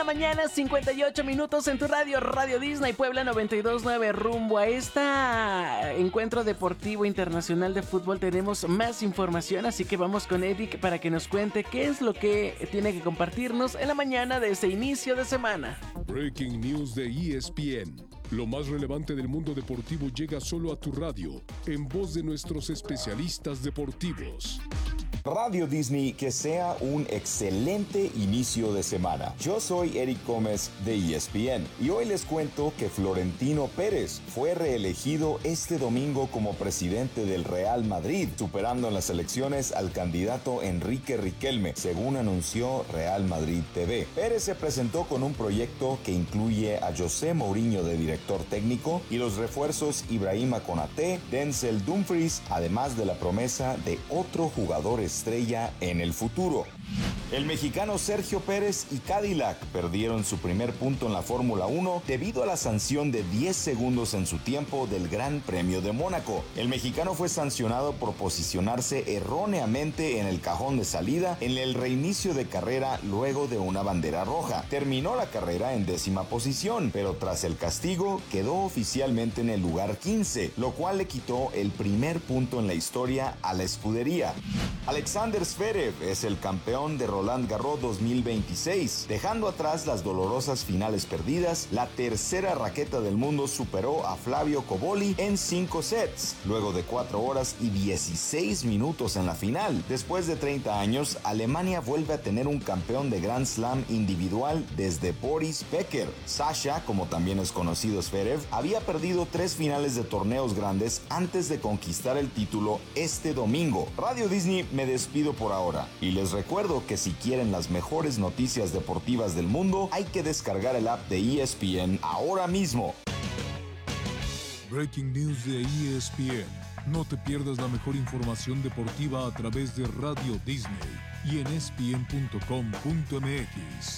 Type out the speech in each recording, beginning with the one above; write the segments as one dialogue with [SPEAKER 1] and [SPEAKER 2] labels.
[SPEAKER 1] la mañana, 58 minutos en tu radio, Radio Disney Puebla 92.9, rumbo a este encuentro deportivo internacional de fútbol. Tenemos más información, así que vamos con Eric para que nos cuente qué es lo que tiene que compartirnos en la mañana de ese inicio de semana.
[SPEAKER 2] Breaking News de ESPN. Lo más relevante del mundo deportivo llega solo a tu radio, en voz de nuestros especialistas deportivos.
[SPEAKER 3] Radio Disney, que sea un excelente inicio de semana. Yo soy Eric Gómez de ESPN y hoy les cuento que Florentino Pérez fue reelegido este domingo como presidente del Real Madrid, superando en las elecciones al candidato Enrique Riquelme, según anunció Real Madrid TV. Pérez se presentó con un proyecto que incluye a José Mourinho de director técnico y los refuerzos Ibrahima Konaté, Denzel Dumfries, además de la promesa de otro jugador estrella en el futuro. El mexicano Sergio Pérez y Cadillac perdieron su primer punto en la Fórmula 1 debido a la sanción de 10 segundos en su tiempo del Gran Premio de Mónaco. El mexicano fue sancionado por posicionarse erróneamente en el cajón de salida en el reinicio de carrera luego de una bandera roja. Terminó la carrera en 10ª posición, pero tras el castigo quedó oficialmente en el lugar 15, lo cual le quitó el primer punto en la historia a la escudería. Alexander Zverev es el campeón de Roland Garros 2026. Dejando atrás las dolorosas finales perdidas, la tercera raqueta del mundo superó a Flavio Cobolli en 5 sets, luego de 4 horas y 16 minutos en la final. Después de 30 años, Alemania vuelve a tener un campeón de Grand Slam individual desde Boris Becker. Sasha, como también es conocido Zverev, había perdido 3 finales de torneos grandes antes de conquistar el título este domingo. Radio Disney, me despido por ahora y les recuerdo que si quieren las mejores noticias deportivas del mundo, hay que descargar el app de ESPN ahora mismo.
[SPEAKER 2] Breaking News de ESPN. No te pierdas la mejor información deportiva a través de Radio Disney y en espn.com.mx.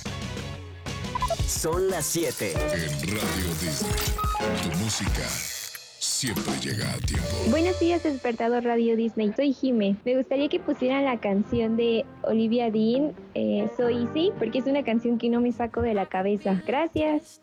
[SPEAKER 4] Son las 7.
[SPEAKER 2] En Radio Disney, tu música siempre llega a tiempo.
[SPEAKER 5] Buenos días, despertador Radio Disney. Soy Jime. Me gustaría que pusieran la canción de Olivia Dean, So Easy, porque es una canción que no me saco de la cabeza. Gracias.